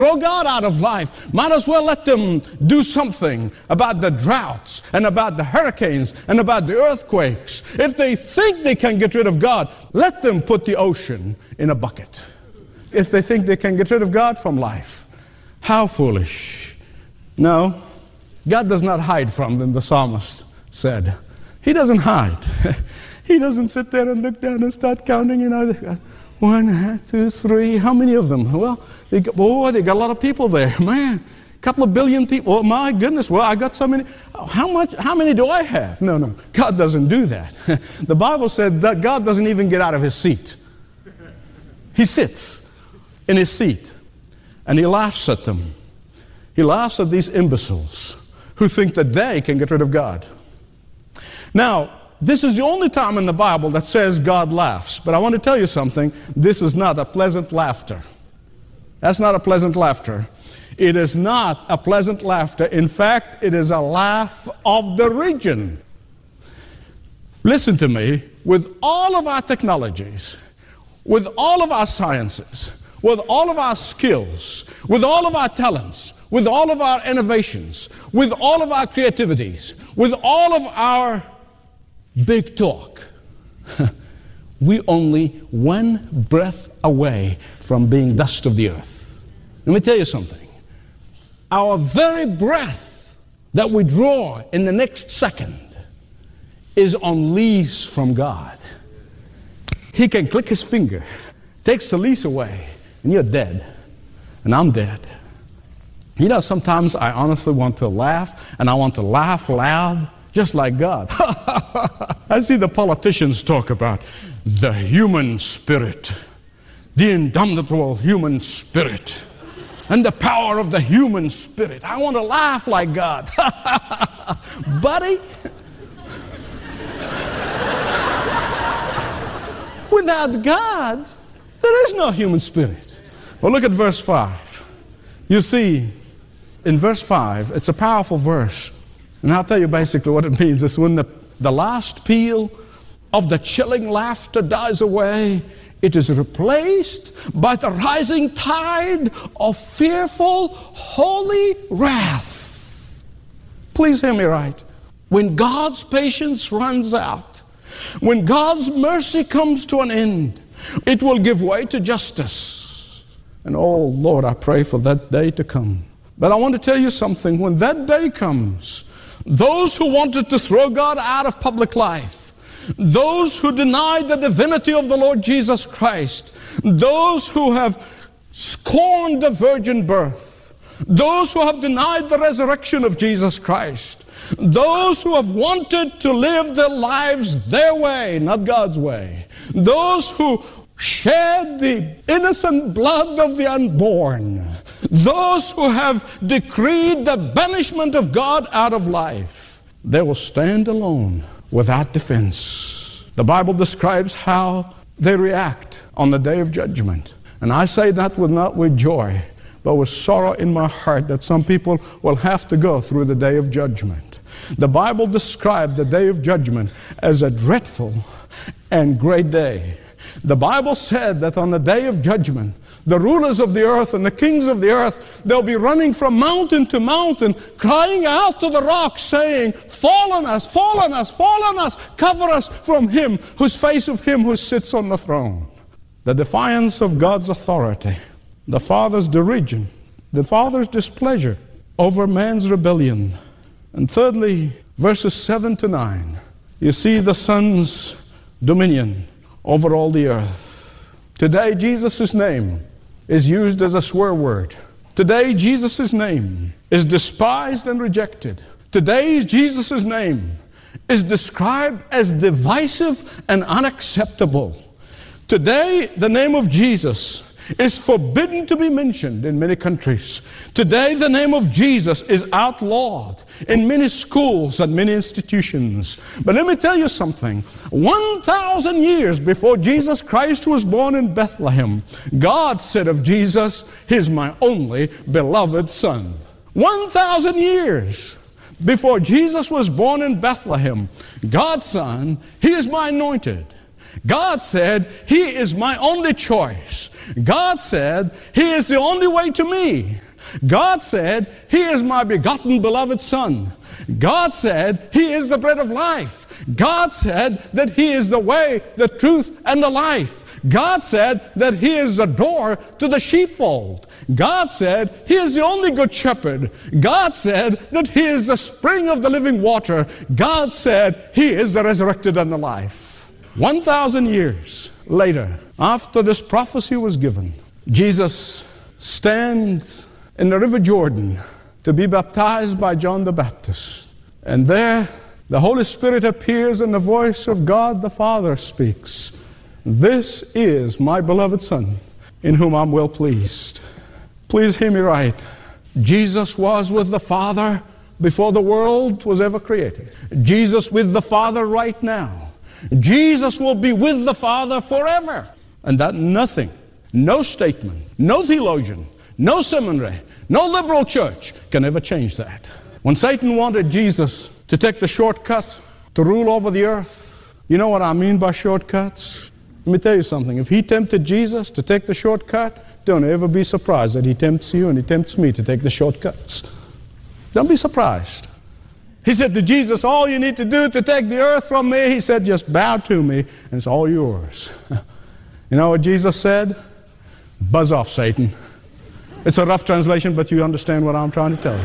throw God out of life, might as well let them do something about the droughts and about the hurricanes and about the earthquakes. If they think they can get rid of God, let them put the ocean in a bucket. If they think they can get rid of God from life, how foolish. No, God does not hide from them, the psalmist said. He doesn't hide. He doesn't sit there and look down and start counting, 1, 2, 3, how many of them? Well, they got a lot of people there. Man, a couple of billion people. Oh, my goodness, well, I got so many. How many do I have? No, God doesn't do that. The Bible said that God doesn't even get out of his seat. He sits in his seat and he laughs at them. He laughs at these imbeciles who think that they can get rid of God. Now, this is the only time in the Bible that says God laughs. But I want to tell you something. This is not a pleasant laughter. That's not a pleasant laughter. It is not a pleasant laughter. In fact, it is a laugh of derision. Listen to me. With all of our technologies, with all of our sciences, with all of our skills, with all of our talents, with all of our innovations, with all of our creativities, with all of our big talk, we only one breath away from being dust of the earth. Let me tell you something. Our very breath that we draw in the next second is on lease from God. He can click his finger, takes the lease away, and you're dead, and I'm dead. Sometimes I honestly want to laugh, and I want to laugh loud, just like God. I see the politicians talk about the human spirit, the indomitable human spirit, and the power of the human spirit. I want to laugh like God. Buddy, without God, there is no human spirit. Well, look at verse 5. You see, in verse 5, it's a powerful verse. And I'll tell you basically what it means. It's when the last peal of the chilling laughter dies away, it is replaced by the rising tide of fearful, holy wrath. Please hear me right. When God's patience runs out, when God's mercy comes to an end, it will give way to justice. And oh, Lord, I pray for that day to come. But I want to tell you something. When that day comes, those who wanted to throw God out of public life, those who denied the divinity of the Lord Jesus Christ, those who have scorned the virgin birth, those who have denied the resurrection of Jesus Christ, those who have wanted to live their lives their way, not God's way, those who shed the innocent blood of the unborn, those who have decreed the banishment of God out of life, they will stand alone without defense. The Bible describes how they react on the day of judgment. And I say that not with joy, but with sorrow in my heart that some people will have to go through the day of judgment. The Bible described the day of judgment as a dreadful and great day. The Bible said that on the day of judgment, the rulers of the earth and the kings of the earth, they'll be running from mountain to mountain, crying out to the rocks, saying, fall on us, fall on us, fall on us, cover us from him, whose face of him who sits on the throne. The defiance of God's authority, the Father's derision, the Father's displeasure over man's rebellion. And thirdly, verses 7 to 9, you see the Son's dominion over all the earth. Today, Jesus' name is used as a swear word. Today, Jesus' name is despised and rejected. Today, Jesus' name is described as divisive and unacceptable. Today, the name of Jesus is forbidden to be mentioned in many countries. Today, the name of Jesus is outlawed in many schools and many institutions. But let me tell you something. 1,000 years before Jesus Christ was born in Bethlehem, God said of Jesus, "He's my only beloved Son." 1,000 years before Jesus was born in Bethlehem, God's Son, He is my anointed. God said, He is my only choice. God said, He is the only way to me. God said, He is my begotten beloved Son. God said, He is the bread of life. God said that He is the way, the truth, and the life. God said that He is the door to the sheepfold. God said He is the only good shepherd. God said that He is the spring of the living water. God said He is the resurrected and the life. 1,000 years later, after this prophecy was given, Jesus stands in the river Jordan to be baptized by John the Baptist. And there the Holy Spirit appears and the voice of God the Father speaks. This is my beloved Son, in whom I'm well pleased. Please hear me right. Jesus was with the Father before the world was ever created. Jesus with the Father right now. Jesus will be with the Father forever. And that nothing, no statement, no theologian, no seminary, no liberal church can ever change that. When Satan wanted Jesus to take the shortcut to rule over the earth, you know what I mean by shortcuts? Let me tell you something. If he tempted Jesus to take the shortcut, don't ever be surprised that he tempts you and he tempts me to take the shortcuts. Don't be surprised. He said to Jesus, all you need to do to take the earth from me, he said, just bow to me and it's all yours. You know what Jesus said? Buzz off, Satan. It's a rough translation, but you understand what I'm trying to tell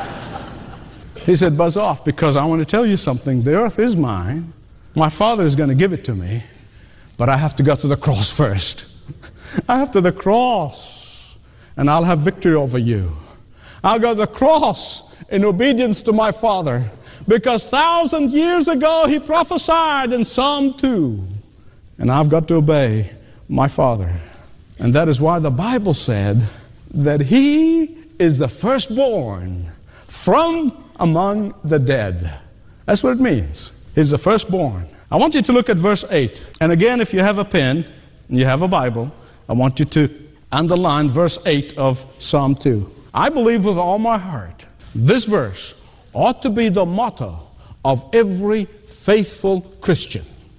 you. He said, buzz off, because I want to tell you something. The earth is mine. My Father is going to give it to me. But I have to go to the cross first. I have to the cross, and I'll have victory over you. I'll go to the cross in obedience to my Father, because 1,000 years ago He prophesied in Psalm 2, and I've got to obey my Father. And that is why the Bible said that He is the firstborn from among the dead. That's what it means. He's the firstborn. I want you to look at verse 8. And again, if you have a pen and you have a Bible, I want you to underline verse 8 of Psalm 2. I believe with all my heart, this verse ought to be the motto of every faithful Christian.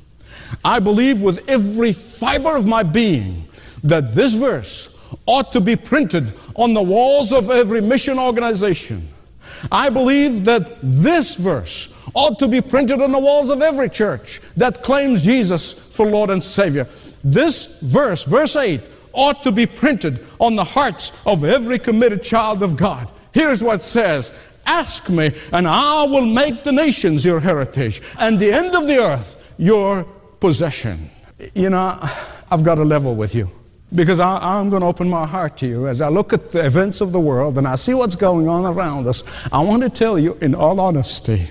I believe with every fiber of my being that this verse ought to be printed on the walls of every mission organization. I believe that this verse ought to be printed on the walls of every church that claims Jesus for Lord and Savior. This verse, verse 8, ought to be printed on the hearts of every committed child of God. Here's what it says, ask me and I will make the nations your heritage and the end of the earth your possession. You know, I've got to level with you. Because I'm going to open my heart to you as I look at the events of the world and I see what's going on around us. I want to tell you in all honesty,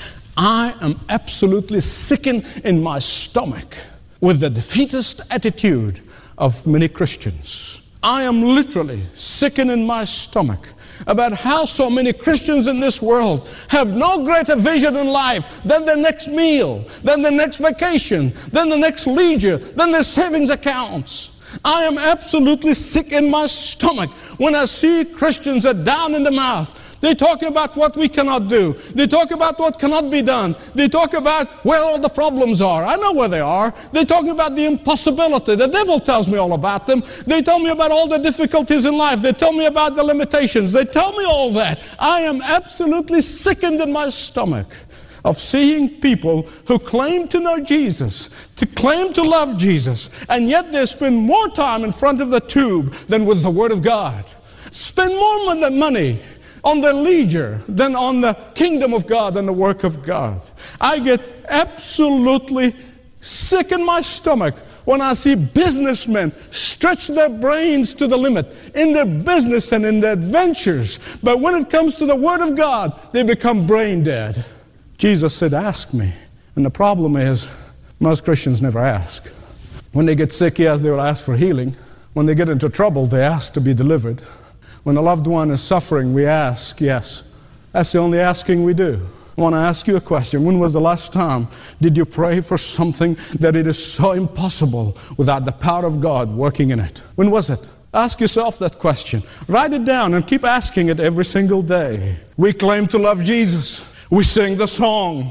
I am absolutely sickened in my stomach with the defeatist attitude of many Christians. I am literally sickened in my stomach about how so many Christians in this world have no greater vision in life than their next meal, than their next vacation, than the next leisure, than their savings accounts. I am absolutely sick in my stomach when I see Christians are down in the mouth. They talk about what we cannot do. They talk about what cannot be done. They talk about where all the problems are. I know where they are. They talk about the impossibility. The devil tells me all about them. They tell me about all the difficulties in life. They tell me about the limitations. They tell me all that. I am absolutely sickened in my stomach of seeing people who claim to know Jesus, to claim to love Jesus, and yet they spend more time in front of the tube than with the Word of God. Spend more money on their leisure than on the kingdom of God and the work of God. I get absolutely sick in my stomach when I see businessmen stretch their brains to the limit in their business and in their adventures. But when it comes to the Word of God, they become brain dead. Jesus said, ask me. And the problem is, most Christians never ask. When they get sick, yes, they will ask for healing. When they get into trouble, they ask to be delivered. When a loved one is suffering, we ask, yes. That's the only asking we do. I want to ask you a question. When was the last time did you pray for something that it is so impossible without the power of God working in it? When was it? Ask yourself that question. Write it down and keep asking it every single day. We claim to love Jesus. We sing the songs.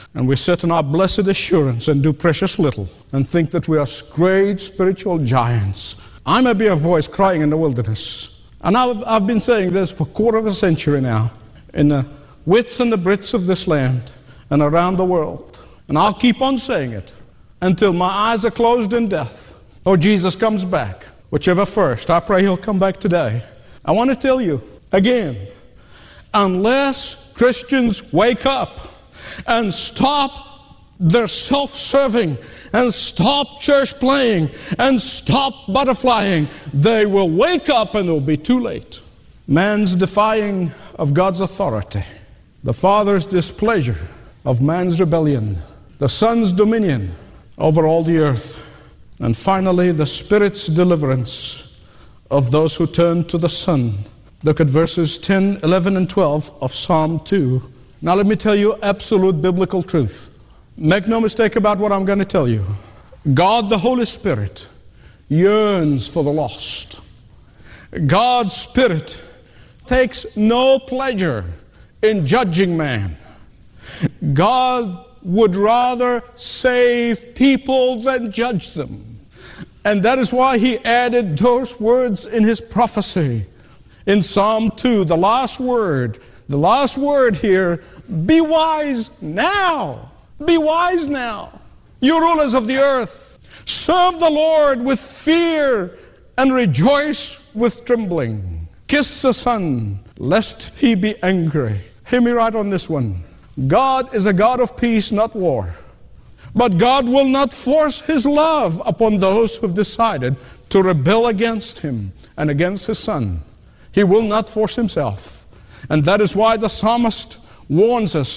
And we sit in our blessed assurance and do precious little and think that we are great spiritual giants. I may be a voice crying in the wilderness. And I've been saying this for a quarter of a century now, in the widths and the breadths of this land and around the world. And I'll keep on saying it until my eyes are closed in death or Jesus comes back, whichever first. I pray he'll come back today. I want to tell you again, unless Christians wake up and stop their self-serving and stop church playing and stop butterflying, they will wake up and it will be too late. Man's defying of God's authority, the Father's displeasure of man's rebellion, the Son's dominion over all the earth, and finally the Spirit's deliverance of those who turn to the Son. Look at verses 10, 11, and 12 of Psalm 2. Now let me tell you absolute biblical truth. Make no mistake about what I'm going to tell you. God the Holy Spirit yearns for the lost. God's Spirit takes no pleasure in judging man. God would rather save people than judge them. And that is why he added those words in his prophecy. In Psalm 2, the last word here, be wise now. Be wise now. You rulers of the earth, serve the Lord with fear and rejoice with trembling. Kiss the Son, lest he be angry. Hear me right on this one. God is a God of peace, not war. But God will not force his love upon those who have decided to rebel against him and against his Son. He will not force himself. And that is why the psalmist warns us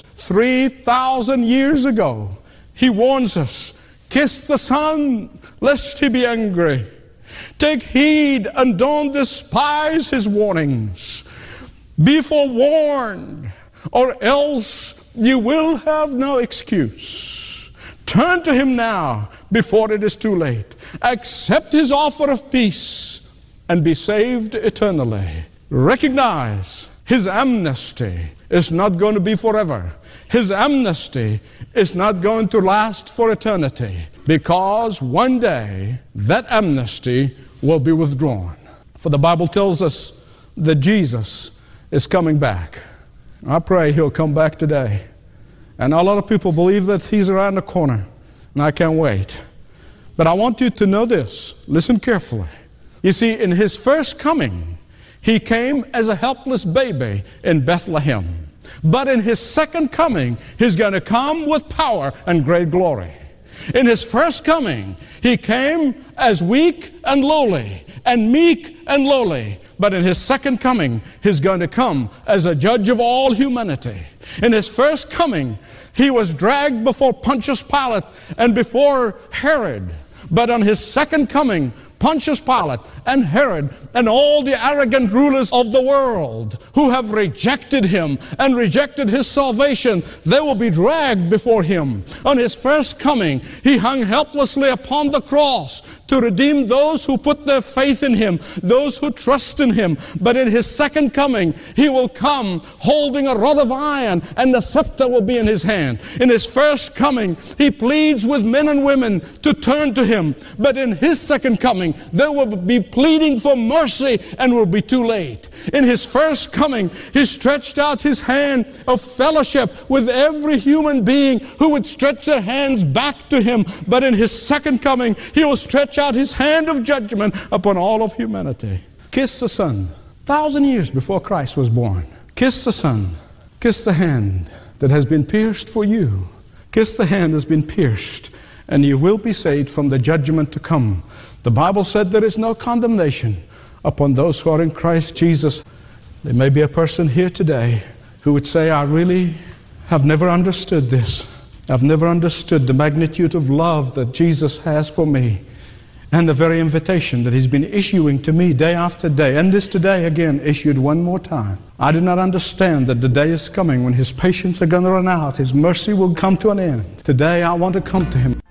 3,000 years ago. He warns us, kiss the Son, lest he be angry. Take heed and don't despise his warnings. Be forewarned, or else you will have no excuse. Turn to him now before it is too late. Accept his offer of peace and be saved eternally. Recognize his amnesty is not going to be forever. His amnesty is not going to last for eternity, because one day that amnesty will be withdrawn. For the Bible tells us that Jesus is coming back. I pray he'll come back today. And a lot of people believe that he's around the corner, and I can't wait. But I want you to know this. Listen carefully. You see, in his first coming, he came as a helpless baby in Bethlehem. But in his second coming, he's going to come with power and great glory. In his first coming, he came as weak and lowly, and meek and lowly. But in his second coming, he's going to come as a judge of all humanity. In his first coming, he was dragged before Pontius Pilate and before Herod. But on his second coming, Pontius Pilate and Herod and all the arrogant rulers of the world who have rejected him and rejected his salvation, they will be dragged before him. On his first coming, he hung helplessly upon the cross to redeem those who put their faith in him, those who trust in him. But in his second coming, he will come holding a rod of iron, and the scepter will be in his hand. In his first coming, he pleads with men and women to turn to him. But in his second coming, they will be pleading for mercy and will be too late. In his first coming, he stretched out his hand of fellowship with every human being who would stretch their hands back to him. But in his second coming, he will stretch out his hand of judgment upon all of humanity. Kiss the Son. 1,000 years before Christ was born. Kiss the Son. Kiss the hand that has been pierced for you. Kiss the hand that has been pierced, and you will be saved from the judgment to come. The Bible said there is no condemnation upon those who are in Christ Jesus. There may be a person here today who would say, I really have never understood this. I've never understood the magnitude of love that Jesus has for me, and the very invitation that he's been issuing to me day after day, and this today again issued one more time. I do not understand that the day is coming when his patience are going to run out, his mercy will come to an end. Today I want to come to him.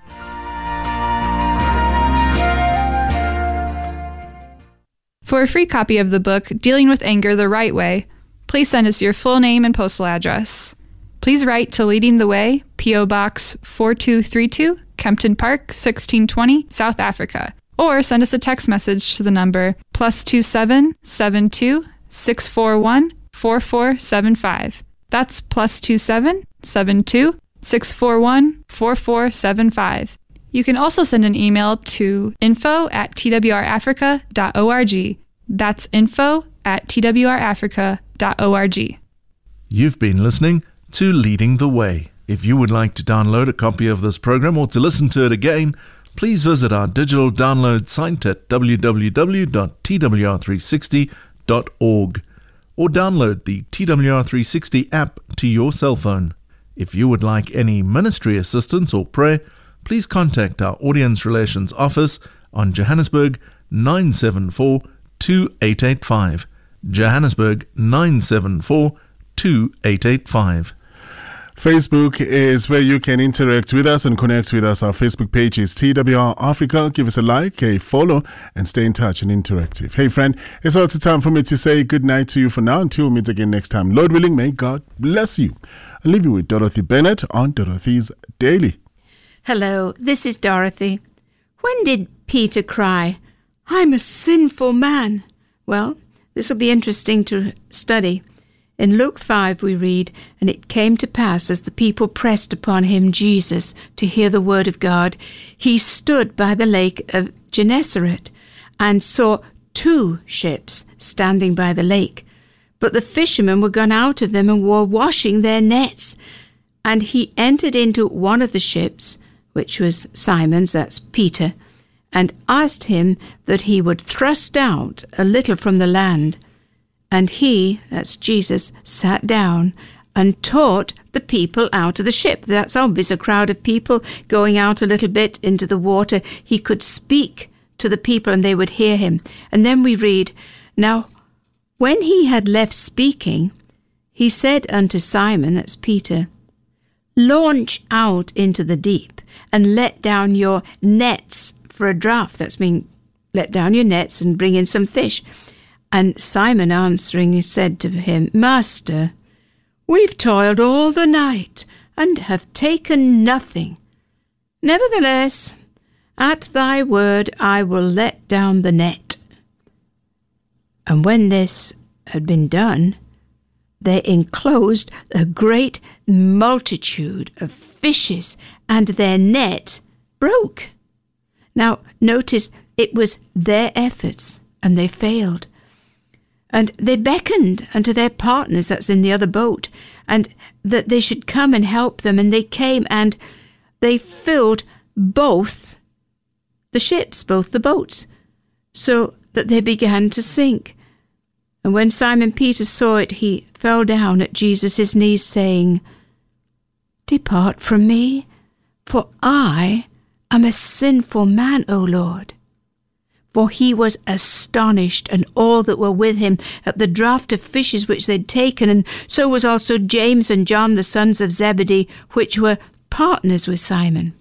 For a free copy of the book, Dealing with Anger the Right Way, please send us your full name and postal address. please write to Leading the Way, P.O. Box 4232, Kempton Park, 1620, South Africa. Or send us a text message to the number +27 72 641 4475. That's +27 72 641 4475. You can also send an email to info@twrafrica.org. That's info@twrafrica.org. You've been listening to Leading the Way. If you would like to download a copy of this program or to listen to it again, please visit our digital download site at www.twr360.org or download the TWR360 app to your cell phone. If you would like any ministry assistance or prayer, please contact our Audience Relations Office on Johannesburg 974 2885. Johannesburg 974 2885. Facebook is where you can interact with us and connect with us. Our Facebook page is TWR Africa. Give us a like, a follow, and stay in touch and interactive. Hey friend, it's also time for me to say good night to you for now until we meet again next time. Lord willing, may God bless you. I'll leave you with Dorothy Bennett on Dorothy's Daily. Hello, this is Dorothy. When did Peter cry, "I'm a sinful man"? Well, this will be interesting to study. In Luke 5 we read, "And it came to pass, as the people pressed upon him, Jesus, to hear the word of God, he stood by the lake of Gennesaret, and saw 2 ships standing by the lake. But the fishermen were gone out of them, and were washing their nets. And he entered into one of the ships, which was Simon's," that's Peter, "and asked him that he would thrust out a little from the land. And he," that's Jesus, "sat down and taught the people out of the ship." That's obvious, a crowd of people going out a little bit into the water. He could speak to the people and they would hear him. And then we read, "Now, when he had left speaking, he said unto Simon," that's Peter, "Launch out into the deep and let down your nets for a draught." That's mean, let down your nets and bring in some fish. And Simon answering said to him, "Master, we've toiled all the night and have taken nothing. Nevertheless, at thy word I will let down the net." And when this had been done, they enclosed a great multitude of fishes, and their net broke. Now, notice it was their efforts, and they failed. And they beckoned unto their partners, that's in the other boat, and that they should come and help them. And they came, and they filled both the ships, both the boats, so that they began to sink. And when Simon Peter saw it, he fell down at Jesus' knees, saying, "Depart from me, for I am a sinful man, O Lord." For he was astonished, and all that were with him, at the draught of fishes which they had taken, and so was also James and John, the sons of Zebedee, which were partners with Simon.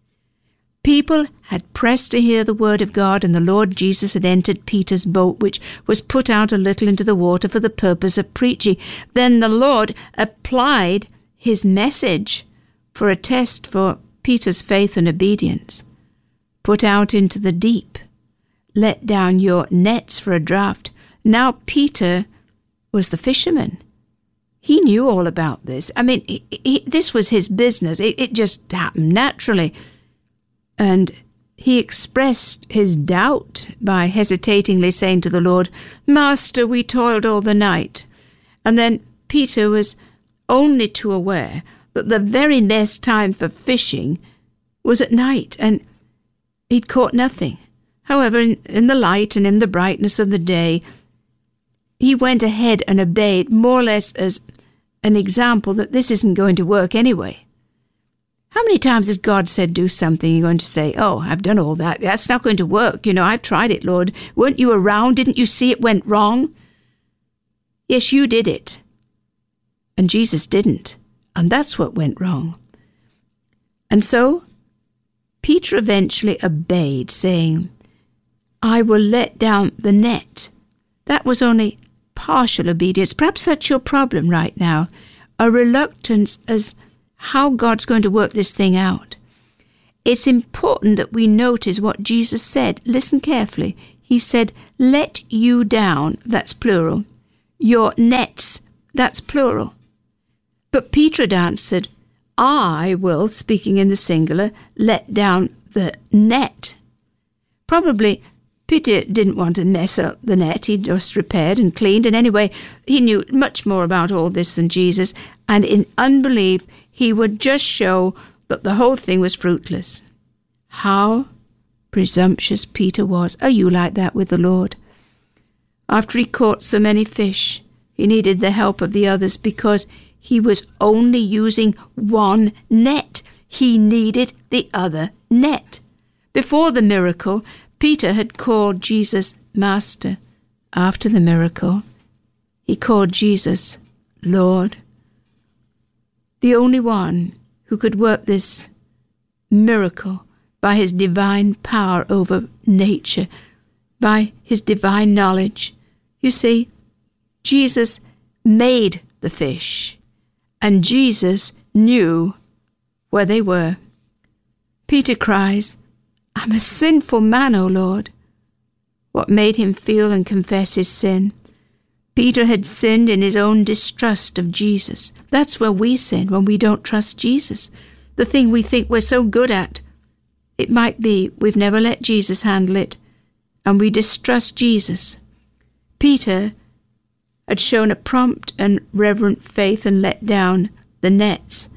People had pressed to hear the word of God, and the Lord Jesus had entered Peter's boat, which was put out a little into the water for the purpose of preaching. Then the Lord applied his message for a test for Peter's faith and obedience. "Put out into the deep. Let down your nets for a draught." Now Peter was the fisherman. He knew all about this. I mean, this was his business. It just happened naturally. And he expressed his doubt by hesitatingly saying to the Lord, "Master, we toiled all the night." And then Peter was only too aware that the very best time for fishing was at night, and he'd caught nothing. However, in the light and in the brightness of the day, he went ahead and obeyed, more or less as an example that this isn't going to work anyway. How many times has God said do something, you're going to say, "Oh, I've done all that. That's not going to work. I've tried it, Lord. Weren't you around? Didn't you see it went wrong?" Yes, you did it. And Jesus didn't. And that's what went wrong. And so Peter eventually obeyed, saying, "I will let down the net." That was only partial obedience. Perhaps that's your problem right now. a reluctance as how God's going to work this thing out. It's important that we notice what Jesus said. Listen carefully. He said, let you down, that's plural. Your nets, that's plural. But Peter had answered, I will, speaking in the singular, let down the net. Probably Peter didn't want to mess up the net. He just repaired and cleaned. And anyway, he knew much more about all this than Jesus. And in unbelief, he would just show that the whole thing was fruitless. How presumptuous Peter was. Are you like that with the Lord? After he caught so many fish, he needed the help of the others because he was only using one net. He needed the other net. Before the miracle, Peter had called Jesus Master. After the miracle, he called Jesus Lord. The only one who could work this miracle by his divine power over nature, by his divine knowledge. You see, Jesus made the fish, and Jesus knew where they were. Peter cries, I'm a sinful man, O Lord. What made him feel and confess his sin? Peter had sinned in his own distrust of Jesus. That's where we sin, when we don't trust Jesus. The thing we think we're so good at. It might be we've never let Jesus handle it, and we distrust Jesus. Peter had shown a prompt and reverent faith and let down the nets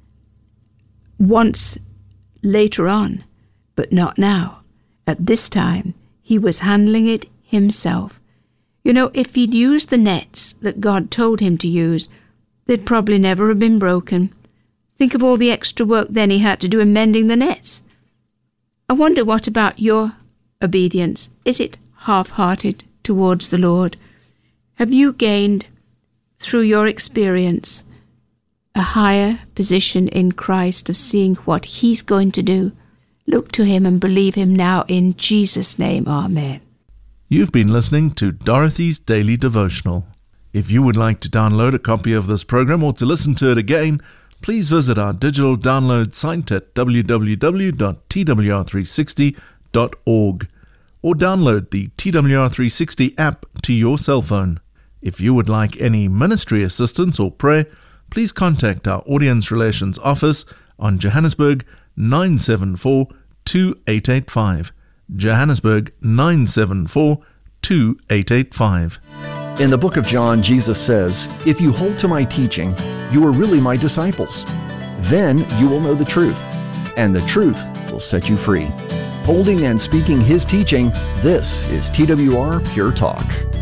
once later on, but not now. At this time, he was handling it himself. You know, if he'd used the nets that God told him to use, they'd probably never have been broken. Think of all the extra work then he had to do in mending the nets. I wonder what about your obedience? Is it half-hearted towards the Lord? Have you gained, through your experience, a higher position in Christ of seeing what he's going to do? Look to him and believe him now in Jesus' name. Amen. You've been listening to Dorothy's Daily Devotional. If you would like to download a copy of this program or to listen to it again, please visit our digital download site at www.twr360.org or download the TWR360 app to your cell phone. If you would like any ministry assistance or prayer, please contact our Audience Relations Office on Johannesburg 974 2885. Johannesburg 974 2885. In the book of John, Jesus says, "If you hold to my teaching, you are really my disciples. Then you will know the truth, and the truth will set you free." Holding and speaking his teaching, this is TWR Pure Talk.